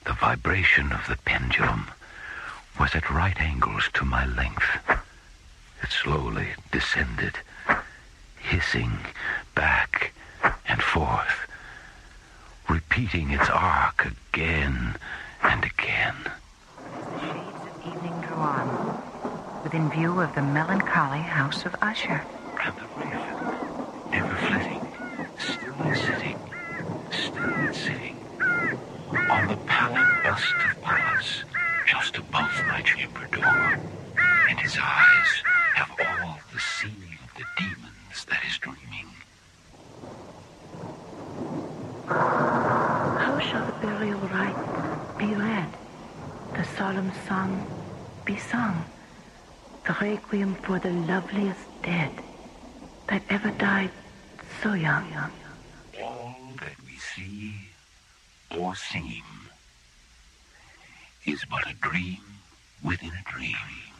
The vibration of the pendulum was at right angles to my length. It slowly descended, hissing back and forth, repeating its arc again and again. As the shades of evening drew on, within view of the melancholy house of Usher. And the raven, never flitting, still sitting, on the pallid bust of Pallas, just above my chamber door, and his eyes have all the seeing of the demons that is dreaming. How shall the burial rite be read, the solemn song be sung, the requiem for the loveliest dead that ever died so young? All that we see or seem is but a dream within a dream.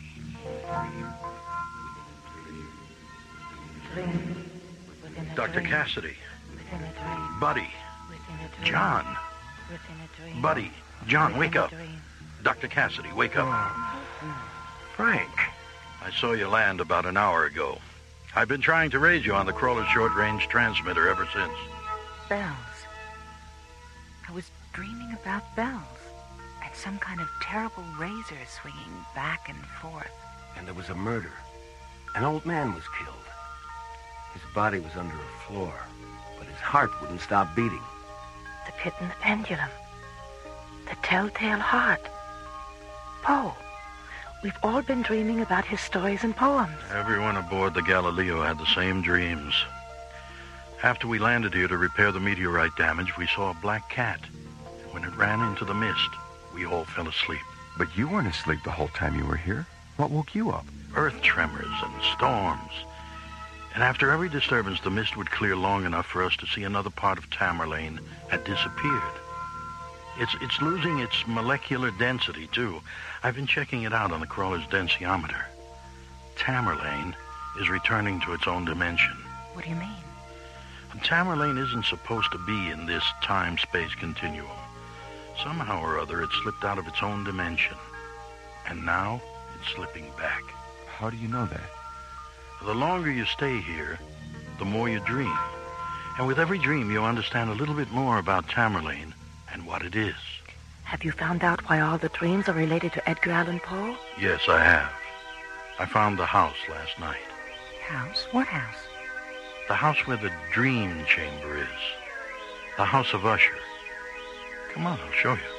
Dr. Cassidy. Buddy. John. Buddy. John, wake up. Dr. Cassidy, wake up. Frank. I saw you land about an hour ago. I've been trying to raise you on the Crawler short-range transmitter ever since. Bells. I was dreaming about bells. And some kind of terrible razor swinging back and forth. And there was a murder. An old man was killed. His body was under a floor, but his heart wouldn't stop beating. The pit and the pendulum. The telltale heart. Poe. We've all been dreaming about his stories and poems. Everyone aboard the Galileo had the same dreams. After we landed here to repair the meteorite damage, we saw a black cat. And when it ran into the mist, we all fell asleep. But you weren't asleep the whole time you were here. What woke you up? Earth tremors and storms. And after every disturbance, the mist would clear long enough for us to see another part of Tamerlane had disappeared. It's losing its molecular density, too. I've been checking it out on the Crawler's densiometer. Tamerlane is returning to its own dimension. What do you mean? Tamerlane isn't supposed to be in this time-space continuum. Somehow or other, it slipped out of its own dimension. And now, it's slipping back. How do you know that? The longer you stay here, the more you dream. And with every dream, you understand a little bit more about Tamerlane and what it is. Have you found out why all the dreams are related to Edgar Allan Poe? Yes, I have. I found the house last night. House? What house? The house where the dream chamber is. The house of Usher. Come on, I'll show you.